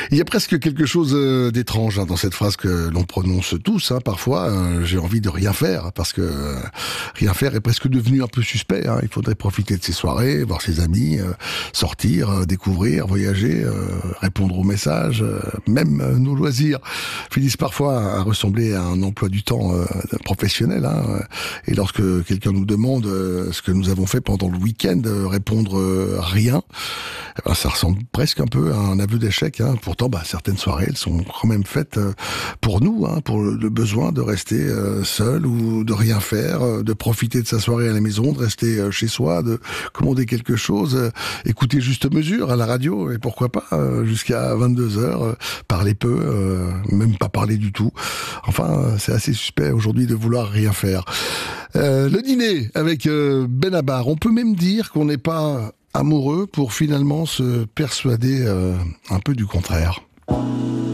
Il y a presque quelque chose d'étrange dans cette phrase que l'on prononce tous. Parfois, j'ai envie de rien faire parce que rien faire est presque devenu un peu suspect. Il faudrait profiter de ses soirées, voir ses amis, sortir, découvrir, voyager, répondre aux messages. Même nos loisirs finissent parfois à ressembler à un emploi du temps professionnel. Et lorsque quelqu'un nous demande ce que nous avons fait pendant le week-end, répondre rien, ça ressemble presque un peu à un aveu d'échec. Pourtant, certaines soirées, elles sont quand même faites pour nous, pour le besoin de rester seul ou de rien faire, de profiter de sa soirée à la maison, de rester chez soi, de commander quelque chose, écouter juste mesure à la radio et pourquoi pas jusqu'à 22h, parler peu, même pas parler du tout. Enfin, c'est assez suspect aujourd'hui de vouloir rien faire. Le dîner avec Benabar, on peut même dire qu'on n'est pas amoureux pour finalement se persuader un peu du contraire.